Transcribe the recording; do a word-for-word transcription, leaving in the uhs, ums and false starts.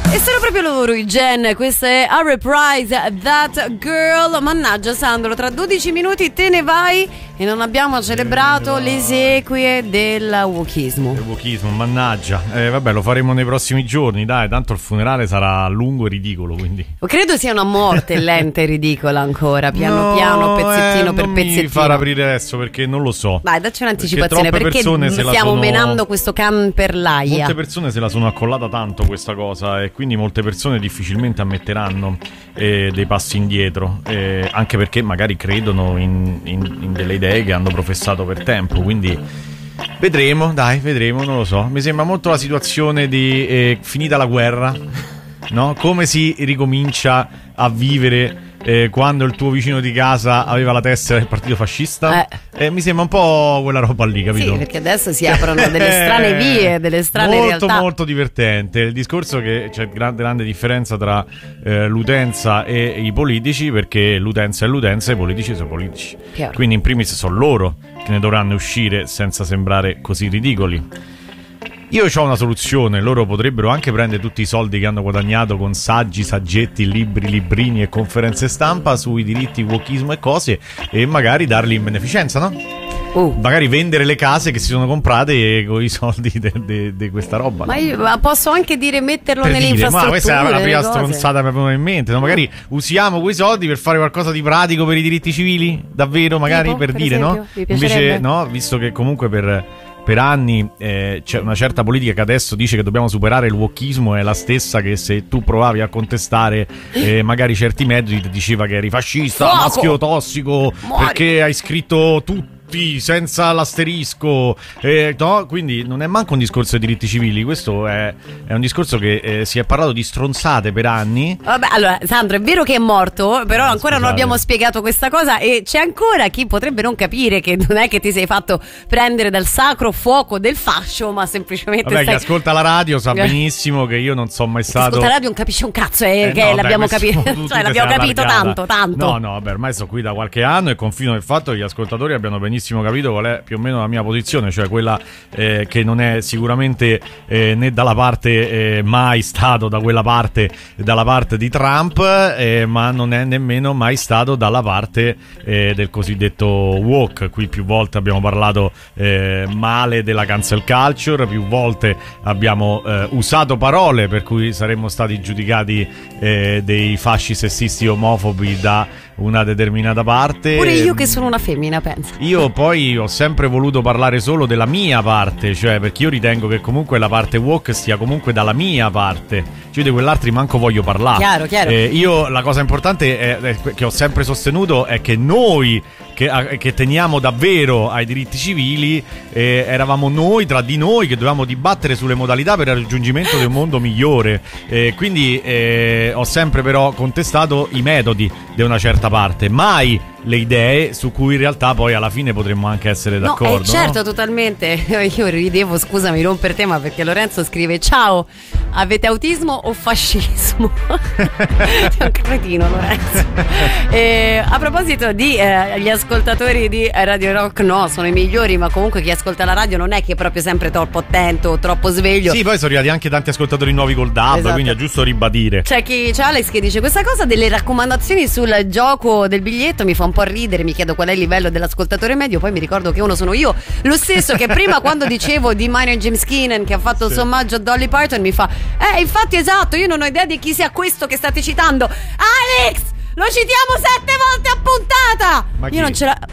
E sono proprio loro i Gen, questa è A Reprise That Girl. Mannaggia Sandro, tra dodici minuti te ne vai e non abbiamo celebrato le esequie del wokismo. Il wokismo, mannaggia. Eh, vabbè, lo faremo nei prossimi giorni, dai, tanto il funerale sarà lungo e ridicolo, quindi. Credo sia una morte lenta e ridicola ancora, piano no, piano, pezzettino eh, per non pezzettino. Mi far aprire adesso perché non lo so. Vai, dacci un'anticipazione, perché, perché stiamo sono... menando questo can per l'aia. Molte persone se la sono accollata tanto questa cosa e quindi molte persone difficilmente ammetteranno eh, dei passi indietro, eh, anche perché magari credono in, in, in delle idee che hanno professato per tempo, quindi vedremo, dai, vedremo, non lo so. Mi sembra molto la situazione di eh, finita la guerra, no? Come si ricomincia a vivere Eh, quando il tuo vicino di casa aveva la tessera del partito fascista. eh. Eh, mi sembra un po' quella roba lì, capito? Sì, perché adesso si aprono delle strane vie, delle strane molto, realtà. Molto molto divertente il discorso, che c'è grande, grande differenza tra eh, l'utenza e i politici, perché l'utenza è l'utenza e i politici sono politici. Chiaro. Quindi in primis sono loro che ne dovranno uscire senza sembrare così ridicoli. Io ho una soluzione: loro potrebbero anche prendere tutti i soldi che hanno guadagnato con saggi, saggetti, libri, librini e conferenze stampa sui diritti, wokismo e cose, e magari darli in beneficenza, no? Uh. Magari vendere le case che si sono comprate con i soldi di questa roba. Ma io ma posso anche dire metterlo per nelle dire, infrastrutture. Ma questa è la prima cose. stronzata che mi è venuta in mente, no? Magari usiamo quei soldi per fare qualcosa di pratico per i diritti civili, davvero, magari, tipo, per, per dire, esempio, no? Invece, no, visto che comunque per... per anni eh, c'è una certa politica che adesso dice che dobbiamo superare il wokismo, è la stessa che se tu provavi a contestare eh, magari certi metodi ti diceva che eri fascista, Fuoco! Maschio tossico, Muori! Perché hai scritto tutto senza l'asterisco, eh, no? Quindi non è manco un discorso di diritti civili, questo è, è un discorso che eh, si è parlato di stronzate per anni. Vabbè, allora Sandro, è vero che è morto, però no, ancora scusate. non abbiamo spiegato questa cosa e c'è ancora chi potrebbe non capire che non è che ti sei fatto prendere dal sacro fuoco del fascio, ma semplicemente vabbè, stai... chi ascolta la radio sa benissimo che io non sono mai stato... Chi ascolta la radio non capisce un cazzo, eh, eh, che no, l'abbiamo dai, capito, tu, cioè tu l'abbiamo capito allargata. tanto, tanto. No, no, vabbè, ormai sto qui da qualche anno e confido nel fatto che gli ascoltatori abbiano benissimo capito qual è più o meno la mia posizione, cioè quella eh, che non è sicuramente eh, né dalla parte eh, mai stato da quella parte dalla parte di Trump, eh, ma non è nemmeno mai stato dalla parte eh, del cosiddetto woke. Qui più volte abbiamo parlato eh, male della cancel culture, più volte abbiamo eh, usato parole per cui saremmo stati giudicati eh, dei fasci sessisti omofobi da una determinata parte. Pure io che sono una femmina, penso. Io poi ho sempre voluto parlare solo della mia parte, cioè perché io ritengo che comunque la parte woke stia comunque dalla mia parte, cioè di quell'altri manco voglio parlare. Chiaro, chiaro. Eh, io la cosa importante è, è, che ho sempre sostenuto è che noi che, che teniamo davvero ai diritti civili eh, eravamo noi tra di noi che dovevamo dibattere sulle modalità per il raggiungimento del mondo migliore, eh, quindi eh, ho sempre però contestato i metodi di una certa parte, mai le idee su cui in realtà poi alla fine potremmo anche essere d'accordo. No, eh, certo, no? Totalmente. Io ridevo, scusami, non per tema, perché Lorenzo scrive: ciao, avete autismo o fascismo? Sei un cretino, Lorenzo. E, a proposito di eh, gli ascoltatori di Radio Rock, no, sono i migliori, ma comunque chi ascolta la radio non è che è proprio sempre troppo attento o troppo sveglio. Sì, poi sono arrivati anche tanti ascoltatori nuovi col D A B, esatto. Quindi è giusto ribadire. C'è chi, c'è Alex che dice: questa cosa delle raccomandazioni sul gioco del biglietto mi fa un po' ridere, mi chiedo qual è il livello dell'ascoltatore medio, poi mi ricordo che uno sono io, lo stesso che prima quando dicevo di Minor James Keenan che ha fatto il sì. sommaggio a Dolly Parton mi fa eh infatti esatto, io non ho idea di chi sia questo che state citando. Alex, lo citiamo sette volte a puntata. Ma io non ce la